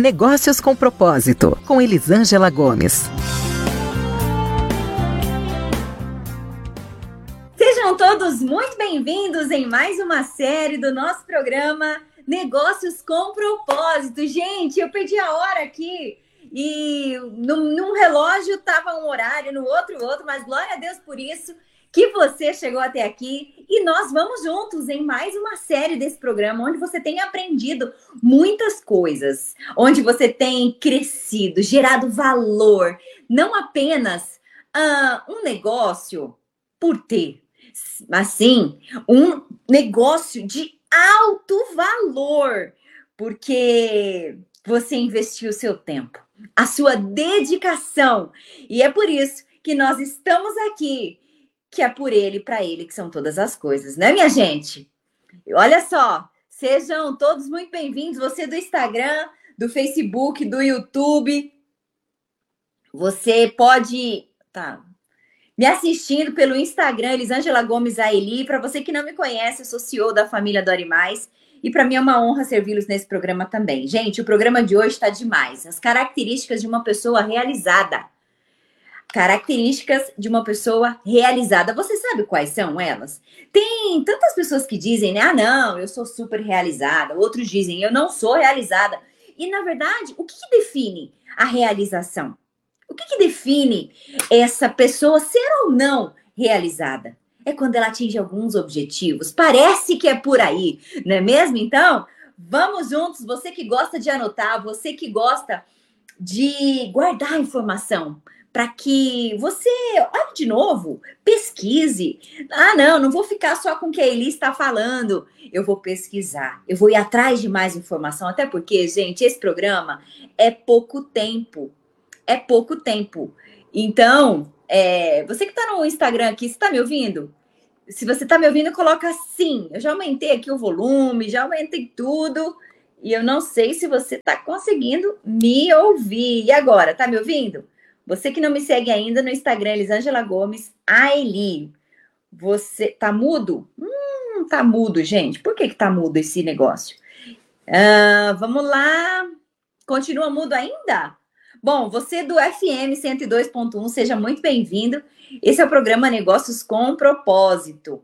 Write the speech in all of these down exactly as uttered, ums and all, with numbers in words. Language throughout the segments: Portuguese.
Negócios com Propósito, com Elisângela Gomes. Sejam todos muito bem-vindos em mais uma série do nosso programa Negócios com Propósito. Gente, eu perdi a hora aqui e num, num relógio estava um horário, no outro outro, mas glória a Deus por isso que você chegou até aqui e nós vamos juntos em mais uma série desse programa onde você tem aprendido muitas coisas, onde você tem crescido, gerado valor, não apenas uh, um negócio por ter, mas sim um negócio de alto valor, porque você investiu o seu tempo, a sua dedicação, e é por isso que nós estamos aqui, que é por ele e para ele que são todas as coisas, né, minha gente? Olha só, sejam todos muito bem-vindos, você do Instagram, do Facebook, do YouTube, você pode tá me assistindo pelo Instagram, Elisângela Gomes Aeli. Para você que não me conhece, eu sou C E O da família Dore Mais e para mim é uma honra servi-los nesse programa também. Gente, o programa de hoje está demais. As características de uma pessoa realizada. Características de uma pessoa realizada. Você sabe quais são elas? Tem tantas pessoas que dizem, né? Ah, não, eu sou super realizada. Outros dizem, eu não sou realizada. E, na verdade, o que, que define a realização? O que, que define essa pessoa ser ou não realizada? É quando ela atinge alguns objetivos. Parece que é por aí, não é mesmo? Então, vamos juntos. Você que gosta de anotar, você que gosta de guardar informação, para que você olhe de novo, pesquise. Ah, não, não vou ficar só com o que a Eli está falando. Eu vou pesquisar, eu vou ir atrás de mais informação. Até porque, gente, esse programa é pouco tempo. É pouco tempo. Então, é, você que está no Instagram aqui, você está me ouvindo? Se você está me ouvindo, coloca sim. Eu já aumentei aqui o volume, já aumentei tudo. E eu não sei se você está conseguindo me ouvir. E agora, tá me ouvindo? Você que não me segue ainda no Instagram, Elisângela Gomes Aeli. Você tá mudo? Hum, tá mudo, gente. Por que que tá mudo esse negócio? Ah, vamos lá. Continua mudo ainda? Bom, você do F M cento e dois ponto um, seja muito bem-vindo. Esse é o programa Negócios com Propósito.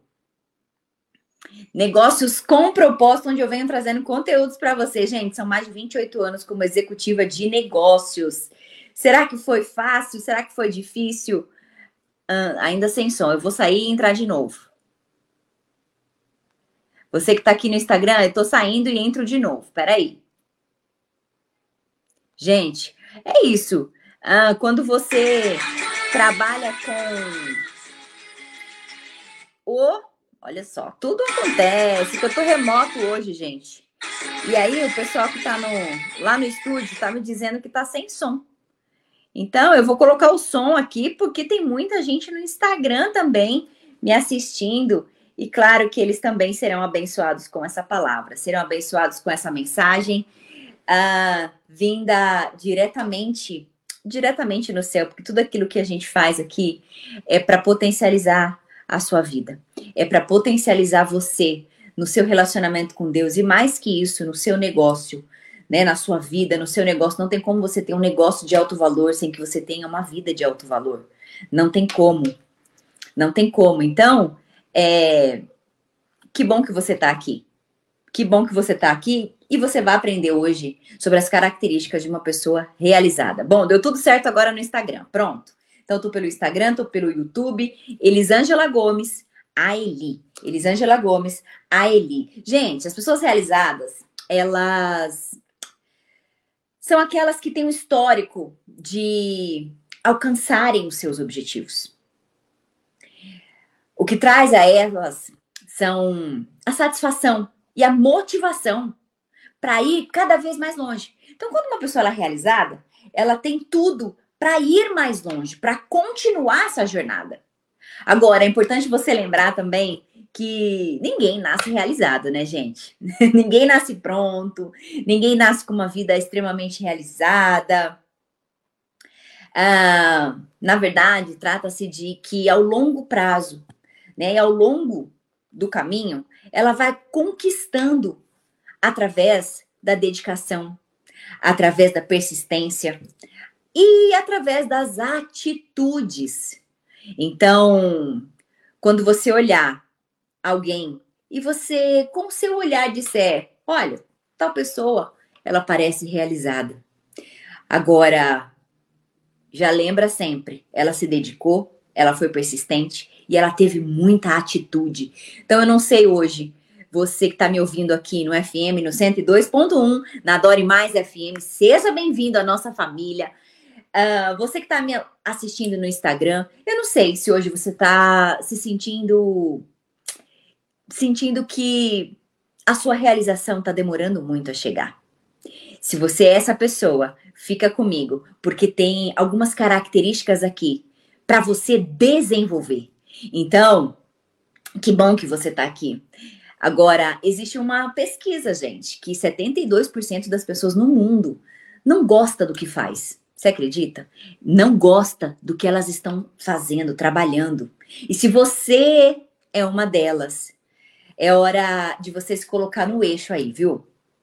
Negócios com Propósito, onde eu venho trazendo conteúdos para você. Gente, são mais de vinte e oito anos como executiva de negócios. Será que foi fácil? Será que foi difícil? Ah, ainda sem som. Eu vou sair e entrar de novo. Você que está aqui no Instagram, eu estou saindo e entro de novo. Peraí. Gente, é isso. Ah, quando você trabalha com o... Olha só, tudo acontece, que eu tô remoto hoje, gente. E aí o pessoal que tá no, lá no estúdio tá me dizendo que tá sem som. Então eu vou colocar o som aqui, porque tem muita gente no Instagram também me assistindo. E claro que eles também serão abençoados com essa palavra, serão abençoados com essa mensagem ah, vinda diretamente, diretamente no céu, porque tudo aquilo que a gente faz aqui é para potencializar a sua vida. É para potencializar você no seu relacionamento com Deus e mais que isso, no seu negócio, né, na sua vida, no seu negócio. Não tem como você ter um negócio de alto valor sem que você tenha uma vida de alto valor. Não tem como. Não tem como. Então, é... que bom que você está aqui. Que bom que você está aqui e você vai aprender hoje sobre as características de uma pessoa realizada. Bom, deu tudo certo agora no Instagram. Pronto. Então, tô pelo Instagram, tô pelo YouTube, Elisângela Gomes Aeli. Elisângela Gomes Aeli. Gente, as pessoas realizadas, elas são aquelas que têm um histórico de alcançarem os seus objetivos. O que traz a elas são a satisfação e a motivação para ir cada vez mais longe. Então, quando uma pessoa ela é realizada, ela tem tudo para ir mais longe, para continuar essa jornada. Agora, é importante você lembrar também que ninguém nasce realizado, né, gente? Ninguém nasce pronto, ninguém nasce com uma vida extremamente realizada. Ah, na verdade, trata-se de que ao longo prazo, né, e ao longo do caminho, ela vai conquistando através da dedicação, através da persistência e através das atitudes. Então, quando você olhar alguém e você, com o seu olhar, disser, olha, tal pessoa, ela parece realizada. Agora, já lembra sempre, ela se dedicou, ela foi persistente e ela teve muita atitude. Então, eu não sei hoje, você que está me ouvindo aqui no F M, no cento e dois ponto um, na Adore Mais F M, seja bem-vindo à nossa família. Uh, você que está me assistindo no Instagram, eu não sei se hoje você está se sentindo, sentindo que a sua realização está demorando muito a chegar. Se você é essa pessoa, fica comigo, porque tem algumas características aqui para você desenvolver. Então, que bom que você está aqui. Agora, existe uma pesquisa, gente, que setenta e dois por cento das pessoas no mundo não gosta do que faz. Você acredita? Não gosta do que elas estão fazendo, trabalhando. E se você é uma delas, é hora de você se colocar no eixo aí, viu?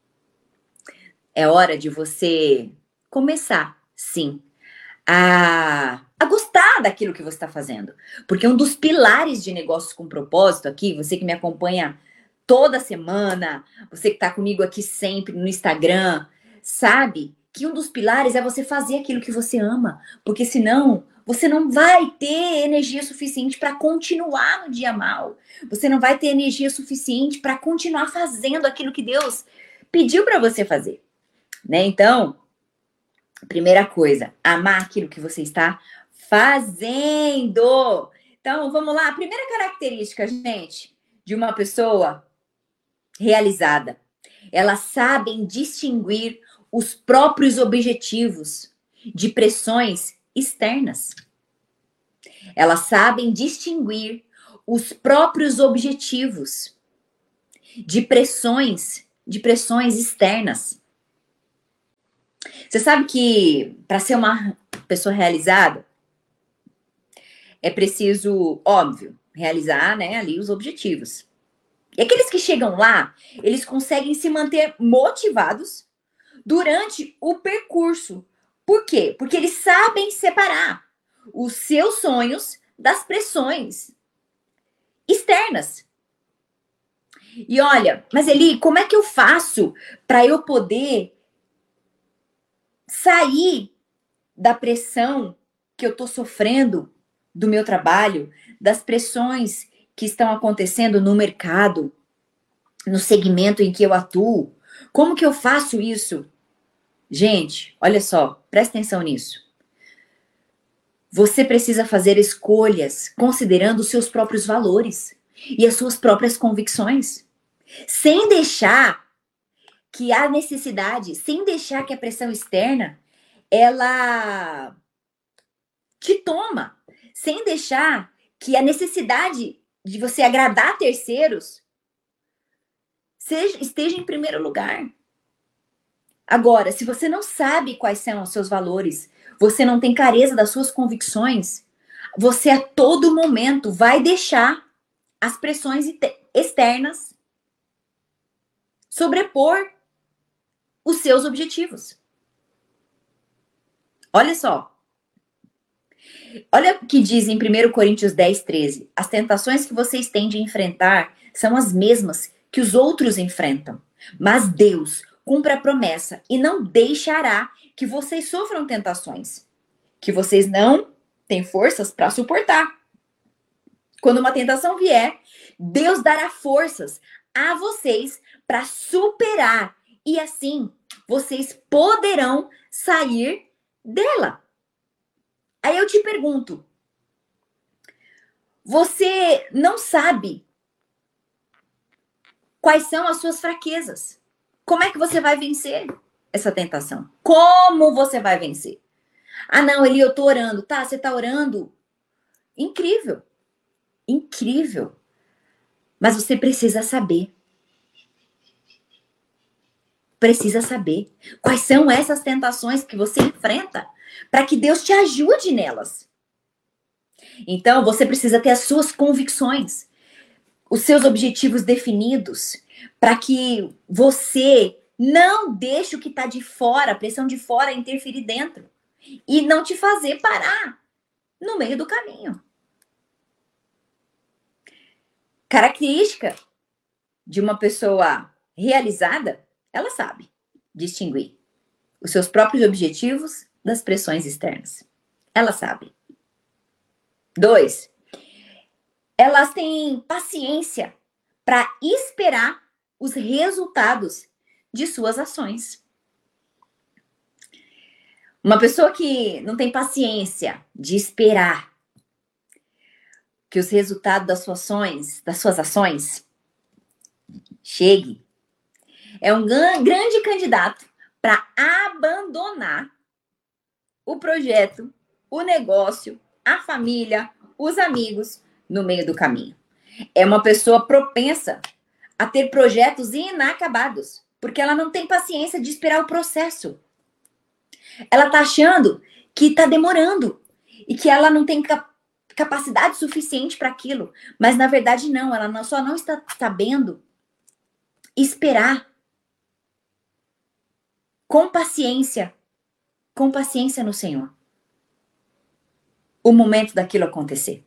É hora de você começar, sim, a, a gostar daquilo que você está fazendo. Porque um dos pilares de negócios com propósito aqui, você que me acompanha toda semana, você que está comigo aqui sempre no Instagram, sabe que um dos pilares é você fazer aquilo que você ama. Porque senão você não vai ter energia suficiente para continuar no dia mal. Você não vai ter energia suficiente para continuar fazendo aquilo que Deus pediu para você fazer. Né? Então, primeira coisa, amar aquilo que você está fazendo. Então, vamos lá. A primeira característica, gente, de uma pessoa realizada. Elas sabem distinguir os próprios objetivos de pressões externas. Elas sabem distinguir os próprios objetivos de pressões, de pressões externas. Você sabe que para ser uma pessoa realizada, é preciso, óbvio, realizar, né, ali os objetivos. E aqueles que chegam lá, eles conseguem se manter motivados durante o percurso. Por quê? Porque eles sabem separar os seus sonhos das pressões externas. E olha, mas Eli, como é que eu faço para eu poder sair da pressão que eu estou sofrendo do meu trabalho, das pressões que estão acontecendo no mercado, no segmento em que eu atuo? Como que eu faço isso? Gente, olha só, presta atenção nisso. Você precisa fazer escolhas considerando os seus próprios valores e as suas próprias convicções, sem deixar que a necessidade, sem deixar que a pressão externa, ela te toma, sem deixar que a necessidade de você agradar terceiros seja, esteja em primeiro lugar. Agora, se você não sabe quais são os seus valores, você não tem clareza das suas convicções, você a todo momento vai deixar as pressões externas sobrepor os seus objetivos. Olha só. Olha o que diz em primeiro Coríntios dez, treze. As tentações que vocês têm de enfrentar são as mesmas que os outros enfrentam. Mas Deus cumpre a promessa e não deixará que vocês sofram tentações que vocês não têm forças para suportar. Quando uma tentação vier, Deus dará forças a vocês para superar e assim vocês poderão sair dela. Aí eu te pergunto, você não sabe quais são as suas fraquezas? Como é que você vai vencer essa tentação? Como você vai vencer? Ah, não, Eli, eu tô orando. Tá, você tá orando? Incrível. Incrível. Mas você precisa saber. Precisa saber quais são essas tentações que você enfrenta para que Deus te ajude nelas. Então, você precisa ter as suas convicções, os seus objetivos definidos, para que você Não deixe o que está de fora, a pressão de fora, interferir dentro. E não te fazer parar no meio do caminho. Característica de uma pessoa realizada, ela sabe distinguir os seus próprios objetivos das pressões externas. Ela sabe. Dois, elas têm paciência para esperar os resultados de suas ações. Uma pessoa que não tem paciência de esperar que os resultados das suas ações, das suas ações chegue, é um grande candidato para abandonar o projeto, o negócio, a família, os amigos no meio do caminho. É uma pessoa propensa a ter projetos inacabados, porque ela não tem paciência de esperar o processo. Ela tá achando que tá demorando e que ela não tem cap- capacidade suficiente para aquilo, mas na verdade não, ela não, só não está sabendo esperar com paciência, com paciência no Senhor, o momento daquilo acontecer.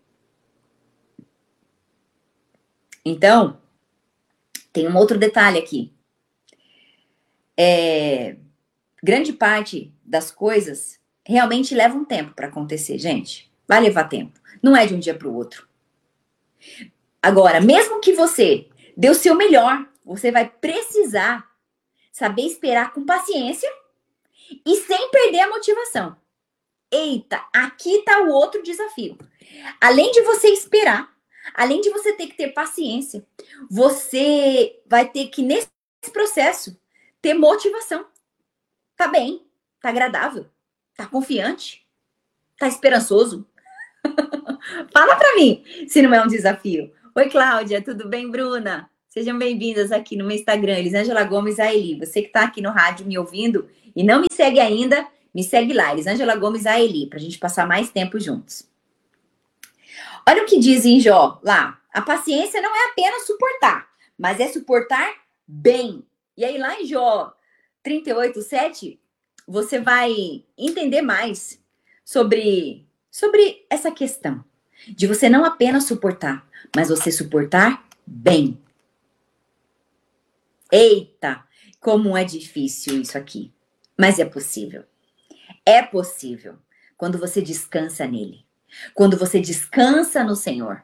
Então, tem um outro detalhe aqui. É, grande parte das coisas realmente leva um tempo para acontecer, gente. Vai levar tempo. Não é de um dia para o outro. Agora, mesmo que você dê o seu melhor, você vai precisar saber esperar com paciência e sem perder a motivação. Eita, aqui está o outro desafio. Além de você esperar, além de você ter que ter paciência, você vai ter que, nesse processo, ter motivação. Tá bem, tá agradável, tá confiante, tá esperançoso. Fala pra mim se não é um desafio. Oi, Cláudia, tudo bem, Bruna? Sejam bem-vindas aqui no meu Instagram, Elisângela Gomes Aeli. Você que tá aqui no rádio me ouvindo e não me segue ainda, me segue lá, Elisângela Gomes Aeli, pra gente passar mais tempo juntos. Olha o que diz em Jó lá. A paciência não é apenas suportar, mas é suportar bem. E aí lá em Jó trinta e oito, sete, você vai entender mais sobre, sobre essa questão de você não apenas suportar, mas você suportar bem. Eita, como é difícil isso aqui. Mas é possível. É possível quando você descansa nele. Quando você descansa no Senhor,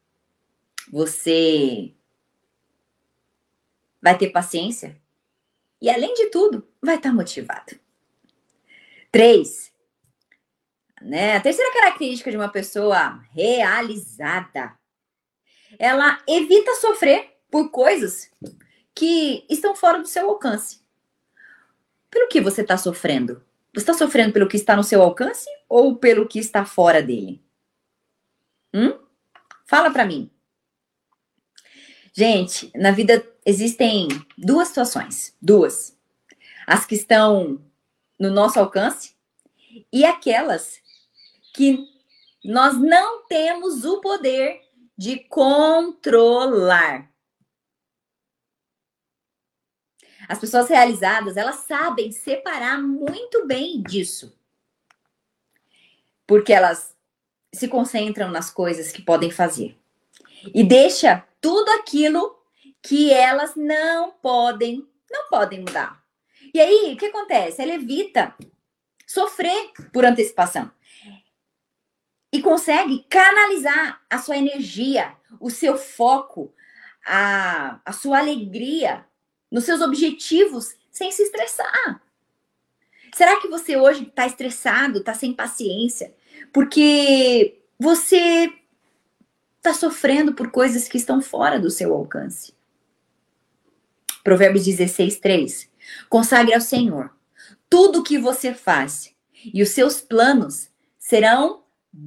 você vai ter paciência e, além de tudo, vai estar motivado. Três, né? A terceira característica de uma pessoa realizada, ela evita sofrer por coisas que estão fora do seu alcance. Pelo que você está sofrendo? Você está sofrendo pelo que está no seu alcance ou pelo que está fora dele? Hum? Fala pra mim. Gente, na vida existem duas situações. Duas. As que estão no nosso alcance e aquelas que nós não temos o poder de controlar. As pessoas realizadas, elas sabem separar muito bem disso. Porque elas se concentram nas coisas que podem fazer. E deixa tudo aquilo que elas não podem, não podem mudar. E aí, o que acontece? Ela evita sofrer por antecipação. E consegue canalizar a sua energia, o seu foco, a, a sua alegria nos seus objetivos sem se estressar. Será que você hoje está estressado, está sem paciência? Porque você está sofrendo por coisas que estão fora do seu alcance. Provérbios dezesseis, três. Consagre ao Senhor tudo o que você faz e os seus planos serão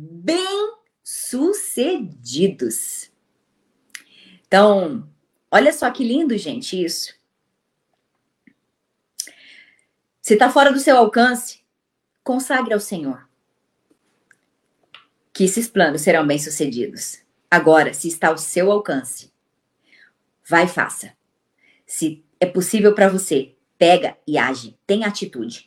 bem-sucedidos. Então, olha só que lindo, gente, isso. Se está fora do seu alcance, consagre ao Senhor que esses planos serão bem-sucedidos. Agora, se está ao seu alcance, vai e faça. Se é possível para você, pega e age, tem atitude.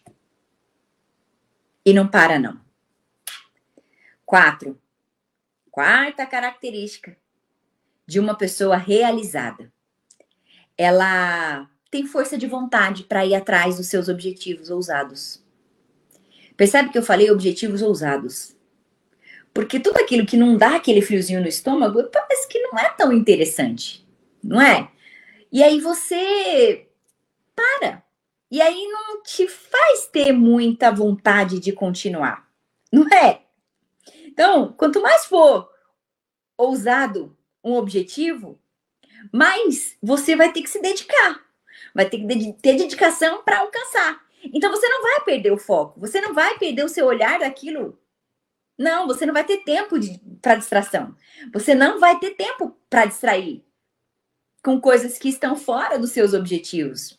E não para, não. Quatro. Quarta característica de uma pessoa realizada. Ela tem força de vontade para ir atrás dos seus objetivos ousados. Percebe que eu falei objetivos ousados? Porque tudo aquilo que não dá aquele friozinho no estômago, parece que não é tão interessante, não é? E aí você para. E aí não te faz ter muita vontade de continuar, não é? Então, quanto mais for ousado um objetivo, mais você vai ter que se dedicar. Vai ter que ter dedicação para alcançar. Então, você não vai perder o foco. Você não vai perder o seu olhar daquilo. Não, você não vai ter tempo para distração. Você não vai ter tempo para distrair com coisas que estão fora dos seus objetivos.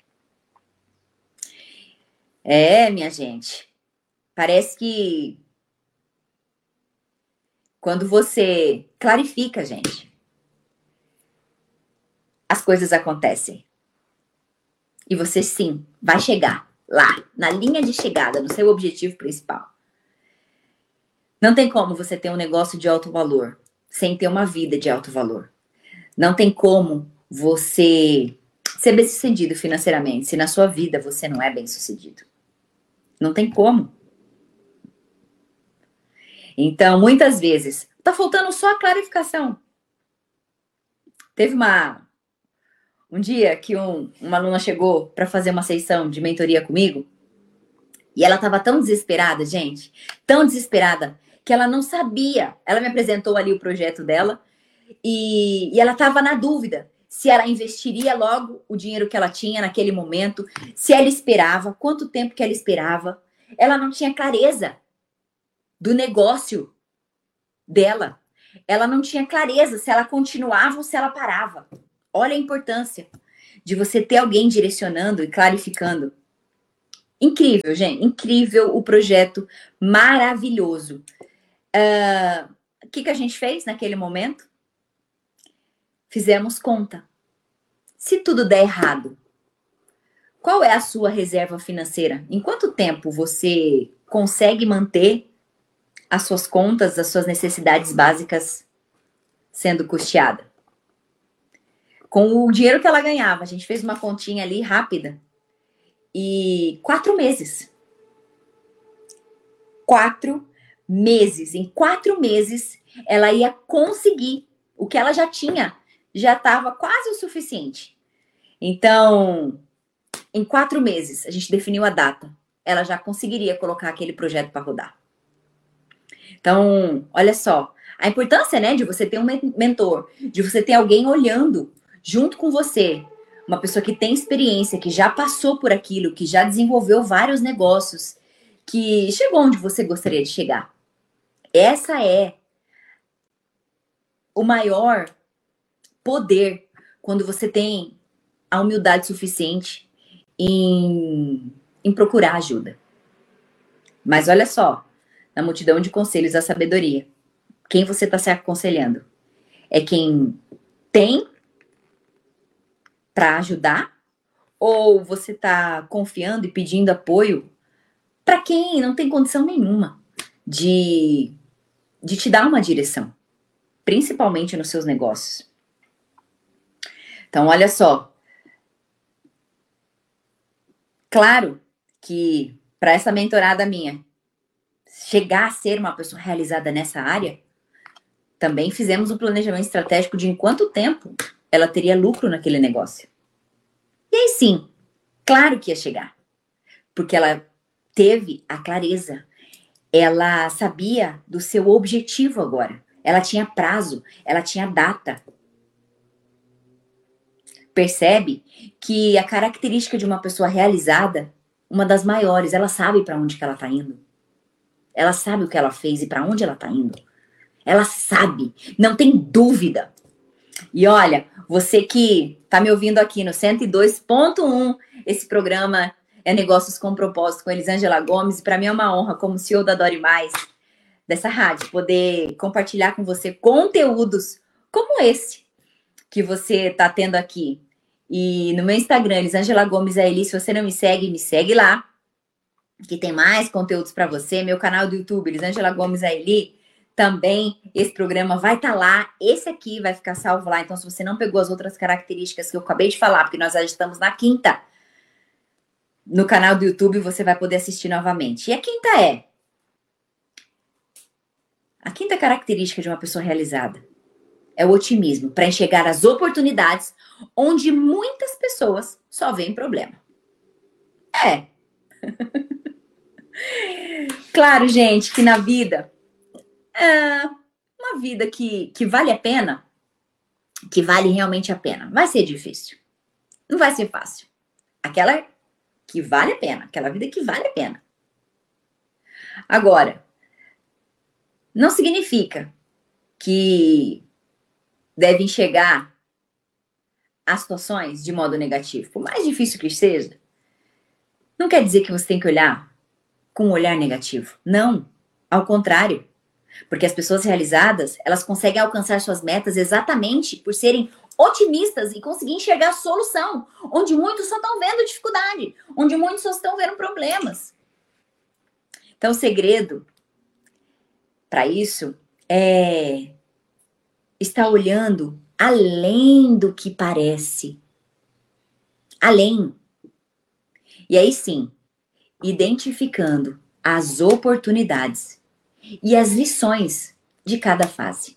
É, minha gente. Parece que quando você clarifica, gente, as coisas acontecem. E você, sim, vai chegar lá, na linha de chegada, no seu objetivo principal. Não tem como você ter um negócio de alto valor sem ter uma vida de alto valor. Não tem como você ser bem-sucedido financeiramente se na sua vida você não é bem-sucedido. Não tem como. Então, muitas vezes, tá faltando só a clarificação. Teve uma... Um dia que um, uma aluna chegou para fazer uma sessão de mentoria comigo e ela estava tão desesperada, gente, tão desesperada, que ela não sabia. Ela me apresentou ali o projeto dela e, e ela estava na dúvida se ela investiria logo o dinheiro que ela tinha naquele momento, se ela esperava, quanto tempo que ela esperava. Ela não tinha clareza do negócio dela. Ela não tinha clareza se ela continuava ou se ela parava. Olha a importância de você ter alguém direcionando e clarificando. Incrível, gente. Incrível o projeto. Maravilhoso. Uh, o que, que a gente fez naquele momento? Fizemos conta. Se tudo der errado, qual é a sua reserva financeira? Em quanto tempo você consegue manter as suas contas, as suas necessidades básicas sendo custeadas? Com o dinheiro que ela ganhava, a gente fez uma continha ali rápida. E quatro meses. Quatro meses. Em quatro meses, ela ia conseguir. O que ela já tinha, já estava quase o suficiente. Então, em quatro meses, a gente definiu a data. Ela já conseguiria colocar aquele projeto para rodar. Então, olha só. A importância, né, de você ter um mentor, de você ter alguém olhando junto com você, uma pessoa que tem experiência, que já passou por aquilo, que já desenvolveu vários negócios, que chegou onde você gostaria de chegar. Essa é o maior poder quando você tem a humildade suficiente em, em procurar ajuda. Mas olha só, na multidão de conselhos da sabedoria, quem você está se aconselhando? É quem tem para ajudar? Ou você está confiando e pedindo apoio para quem não tem condição nenhuma de, de te dar uma direção, principalmente nos seus negócios? Então, olha só. Claro que para essa mentorada minha chegar a ser uma pessoa realizada nessa área, também fizemos um planejamento estratégico de em quanto tempo ela teria lucro naquele negócio. E aí sim, claro que ia chegar. Porque ela teve a clareza. Ela sabia do seu objetivo agora. Ela tinha prazo, ela tinha data. Percebe que a característica de uma pessoa realizada, uma das maiores, ela sabe para onde que ela está indo. Ela sabe o que ela fez e para onde ela está indo. Ela sabe, não tem dúvida. E olha, você que está me ouvindo aqui no cento e dois ponto um, esse programa é Negócios com Propósito, com Elisângela Gomes, e para mim é uma honra, como C E O da Dore Mais, dessa rádio, poder compartilhar com você conteúdos como esse que você está tendo aqui. E no meu Instagram, Elisângela Gomes Aeli, se você não me segue, me segue lá, que tem mais conteúdos para você. Meu canal do YouTube, Elisângela Gomes Aeli, também esse programa vai estar tá lá. Esse aqui vai ficar salvo lá. Então, se você não pegou as outras características que eu acabei de falar, porque nós já estamos na quinta, no canal do YouTube você vai poder assistir novamente. E a quinta é... A quinta característica de uma pessoa realizada é o otimismo para enxergar as oportunidades onde muitas pessoas só veem problema. É. Claro, gente, que na vida, é uma vida que, que vale a pena, que vale realmente a pena, vai ser difícil. Não vai ser fácil. Aquela que vale a pena, aquela vida que vale a pena. Agora, não significa que deve enxergar as situações de modo negativo. Por mais difícil que seja, não quer dizer que você tem que olhar com um olhar negativo. Não, ao contrário. Porque as pessoas realizadas, elas conseguem alcançar suas metas exatamente por serem otimistas e conseguir enxergar a solução, onde muitos só estão vendo dificuldade, onde muitos só estão vendo problemas. Então, o segredo para isso é estar olhando além do que parece. Além. E aí sim, identificando as oportunidades e as lições de cada fase.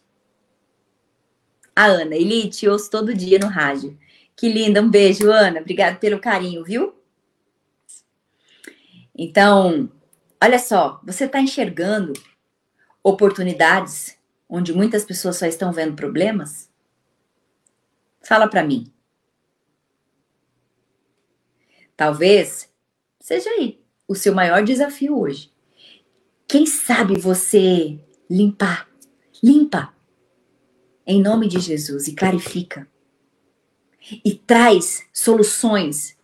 A Ana, Eli, te ouço todo dia no rádio. Que linda, um beijo, Ana. Obrigada pelo carinho, viu? Então, olha só, você está enxergando oportunidades onde muitas pessoas só estão vendo problemas? Fala para mim. Talvez seja aí o seu maior desafio hoje. Quem sabe você limpar, limpa, em nome de Jesus, e clarifica. E traz soluções.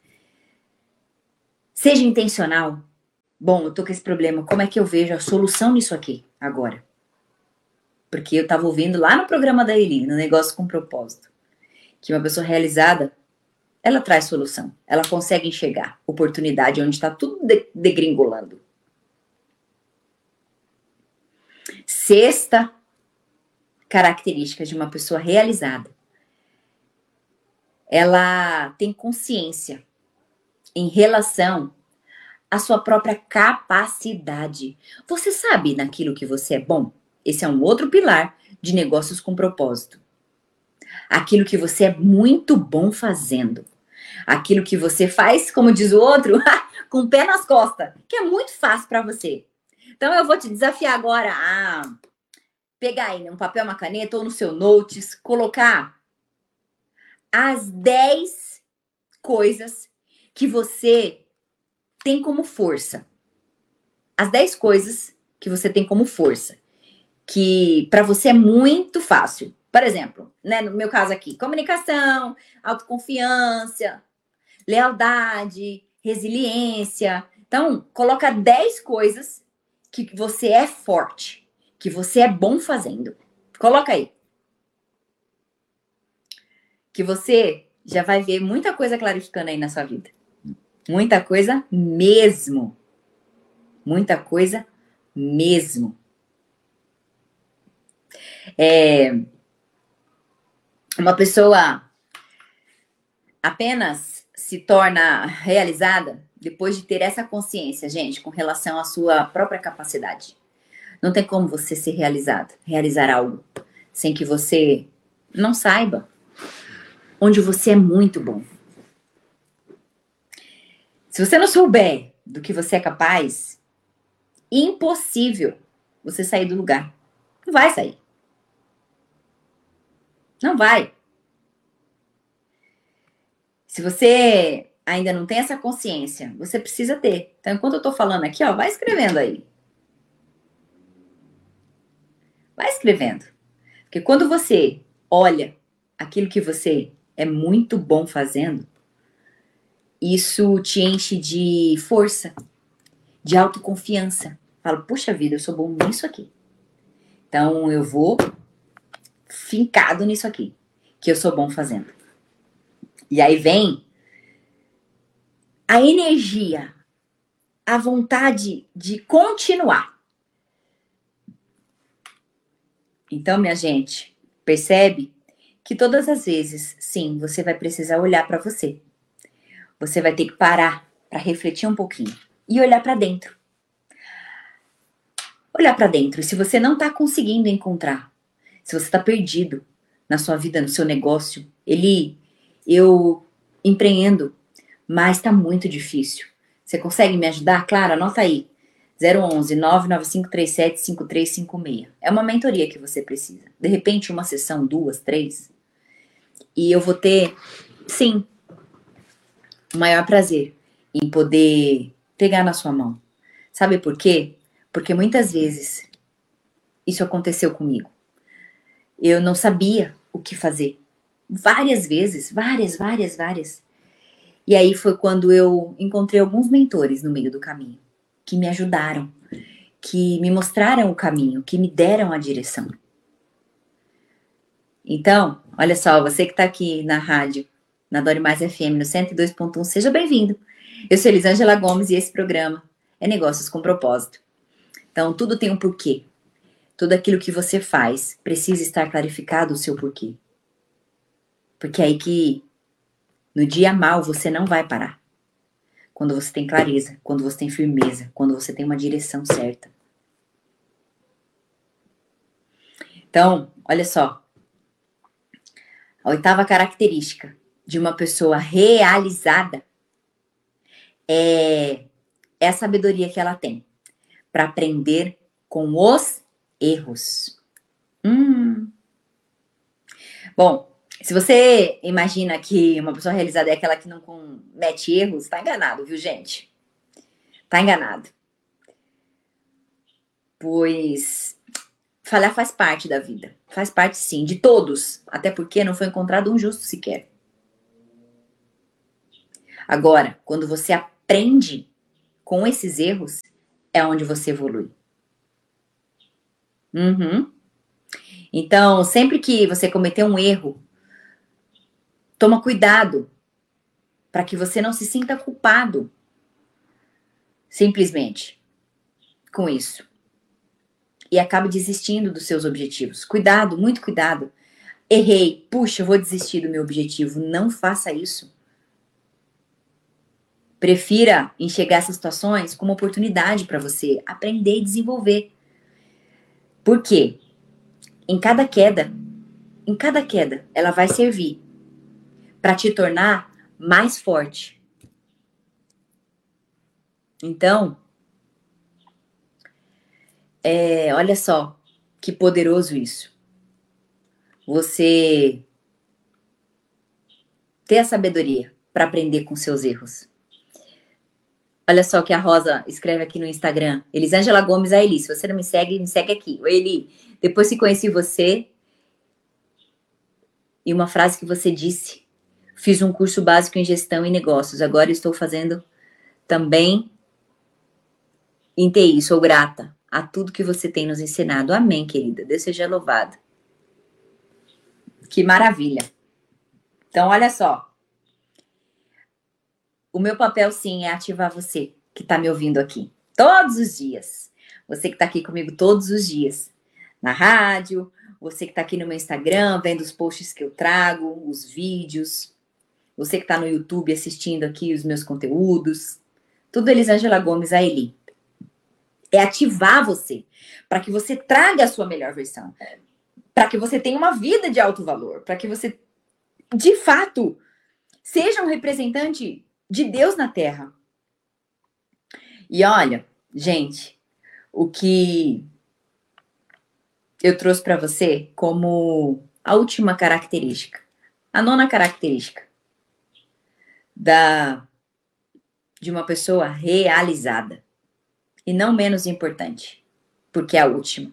Seja intencional. Bom, eu tô com esse problema, como é que eu vejo a solução nisso aqui, agora? Porque eu tava ouvindo lá no programa da Eli, no Negócio com Propósito, que uma pessoa realizada, ela traz solução. Ela consegue enxergar oportunidade onde está tudo degringolando. Sexta característica de uma pessoa realizada. Ela tem consciência em relação à sua própria capacidade. Você sabe naquilo que você é bom? Esse é um outro pilar de negócios com propósito. Aquilo que você é muito bom fazendo. Aquilo que você faz, como diz o outro, com o pé nas costas, que é muito fácil para você. Então eu vou te desafiar agora a pegar aí um papel, uma caneta ou no seu notes, colocar as dez coisas que você tem como força. As dez coisas que você tem como força, que para você é muito fácil. Por exemplo, né, no meu caso aqui, comunicação, autoconfiança, lealdade, resiliência. Então, coloca dez coisas que você é forte, que você é bom fazendo. Coloca aí. Que você já vai ver muita coisa clarificando aí na sua vida. Muita coisa mesmo. Muita coisa mesmo. É, uma pessoa apenas se torna realizada depois de ter essa consciência, gente, com relação à sua própria capacidade. Não tem como você ser realizado, realizar algo, sem que você não saiba onde você é muito bom. Se você não souber do que você é capaz, impossível você sair do lugar. Não vai sair. Não vai. Se você ainda não tem essa consciência, você precisa ter. Então, enquanto eu tô falando aqui, ó, vai escrevendo aí. Vai escrevendo. Porque quando você olha aquilo que você é muito bom fazendo, isso te enche de força, de autoconfiança. Fala, puxa vida, eu sou bom nisso aqui. Então, eu vou fincado nisso aqui, que eu sou bom fazendo. E aí vem a energia, a vontade de continuar. Então, minha gente, percebe que todas as vezes, sim, você vai precisar olhar para você. Você vai ter que parar para refletir um pouquinho e olhar para dentro. Olhar para dentro. E se você não está conseguindo encontrar, se você está perdido na sua vida, no seu negócio, ele, eu empreendo, mas está muito difícil. Você consegue me ajudar? Claro, anota aí. zero onze, nove nove cinco três sete, cinco três cinco seis. É uma mentoria que você precisa. De repente, uma sessão, duas, três. E eu vou ter, sim, o maior prazer em poder pegar na sua mão. Sabe por quê? Porque muitas vezes isso aconteceu comigo. Eu não sabia o que fazer. Várias vezes, várias, várias, várias. E aí foi quando eu encontrei alguns mentores no meio do caminho, que me ajudaram, que me mostraram o caminho, que me deram a direção. Então, olha só, você que está aqui na rádio, na Dore Mais F M, no cento e dois ponto um, seja bem-vindo. Eu sou Elisângela Gomes e esse programa é Negócios com Propósito. Então, tudo tem um porquê. Tudo aquilo que você faz precisa estar clarificado o seu porquê. Porque é aí que no dia mal você não vai parar. Quando você tem clareza, quando você tem firmeza, quando você tem uma direção certa. Então, olha só. A oitava característica de uma pessoa realizada é, é a sabedoria que ela tem para aprender com os erros. Hum. Bom, se você imagina que uma pessoa realizada é aquela que não comete erros, tá enganado, viu, gente? Tá enganado. Pois falhar faz parte da vida. Faz parte, sim, de todos. Até porque não foi encontrado um justo sequer. Agora, quando você aprende com esses erros, é onde você evolui. Uhum. Então, sempre que você cometer um erro, toma cuidado para que você não se sinta culpado simplesmente com isso e acabe desistindo dos seus objetivos. Cuidado, muito cuidado. Errei, puxa, eu vou desistir do meu objetivo. Não faça isso. Prefira enxergar essas situações como oportunidade para você aprender e desenvolver. Por quê? Em cada queda, em cada queda, ela vai servir para te tornar mais forte. Então, é, olha só que poderoso isso. Você ter a sabedoria para aprender com seus erros. Olha só o que a Rosa escreve aqui no Instagram. Elisângela Gomes, a Eli. Se você não me segue, me segue aqui. Oi, Eli. Depois que conheci você e uma frase que você disse. Fiz um curso básico em gestão e negócios. Agora estou fazendo também em T I. Sou grata a tudo que você tem nos ensinado. Amém, querida. Deus seja louvado. Que maravilha. Então, olha só. O meu papel, sim, é ativar você que está me ouvindo aqui. Todos os dias. Você que está aqui comigo todos os dias. Na rádio. Você que está aqui no meu Instagram, vendo os posts que eu trago, os vídeos. Você que está no YouTube assistindo aqui os meus conteúdos. Tudo Elisângela Gomes, a Eli. É ativar você. Para que você traga a sua melhor versão. Para que você tenha uma vida de alto valor. Para que você, de fato, seja um representante de Deus na Terra. E olha, gente, o que eu trouxe para você como a última característica, a nona característica da, de uma pessoa realizada. E não menos importante, porque é a última.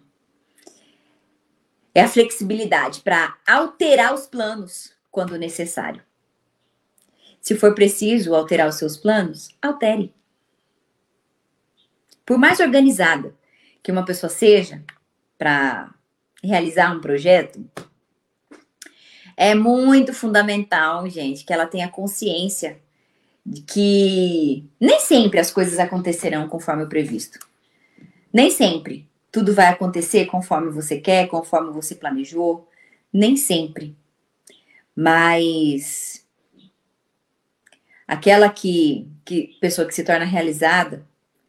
É a flexibilidade para alterar os planos quando necessário. Se for preciso alterar os seus planos, altere. Por mais organizada que uma pessoa seja para realizar um projeto, É muito fundamental, gente, que ela tenha consciência de que nem sempre as coisas acontecerão conforme o previsto. Nem sempre tudo vai acontecer conforme você quer, conforme você planejou. Nem sempre. Mas aquela que, que pessoa que se torna realizada,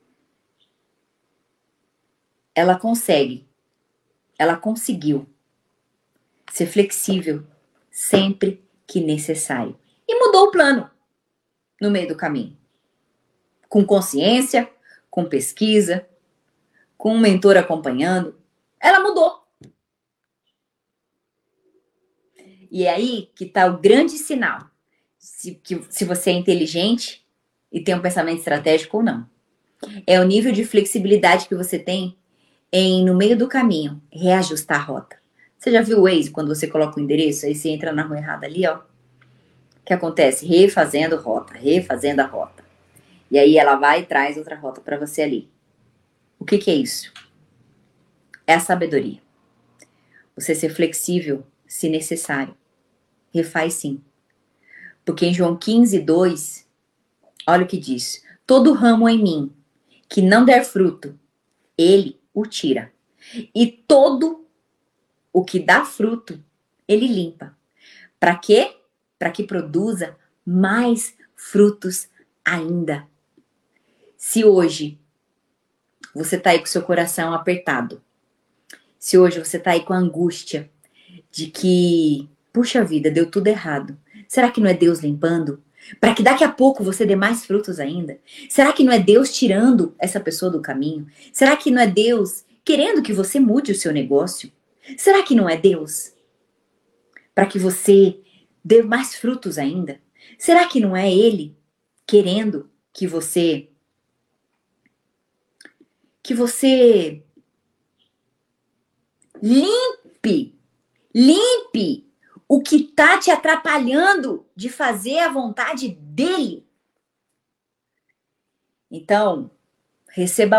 ela consegue, ela conseguiu ser flexível sempre que necessário. E mudou o plano no meio do caminho. Com consciência, com pesquisa, com um mentor acompanhando. Ela mudou. E é aí que está o grande sinal. Se, que, se você é inteligente e tem um pensamento estratégico ou não. É o nível de flexibilidade que você tem em, no meio do caminho, reajustar a rota. Você já viu o Waze, quando você coloca o endereço, aí você entra na rua errada ali, ó. O que acontece? Refazendo rota, refazendo a rota. E aí ela vai e traz outra rota para você ali. O que que é isso? É a sabedoria. Você ser flexível, se necessário. Refaz sim. Porque em João quinze, dois, olha o que diz. Todo ramo em mim que não der fruto, ele o tira. E todo o que dá fruto, ele limpa. Para quê? Para que produza mais frutos ainda. Se hoje você está aí com seu coração apertado, se hoje você está aí com a angústia de que, puxa vida, deu tudo errado, será que não é Deus limpando? Para que daqui a pouco você dê mais frutos ainda? Será que não é Deus tirando essa pessoa do caminho? Será que não é Deus querendo que você mude o seu negócio? Será que não é Deus para que você dê mais frutos ainda? Será que não é Ele querendo que você que você limpe, limpe o que tá te atrapalhando de fazer a vontade dele? Então, receba